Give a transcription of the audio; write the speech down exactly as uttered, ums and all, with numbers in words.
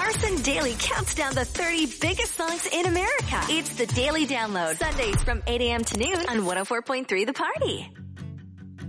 Carson Daly counts down the thirty biggest songs in America. It's the Daily Download, Sundays from eight a.m. to noon on one oh four point three The Party.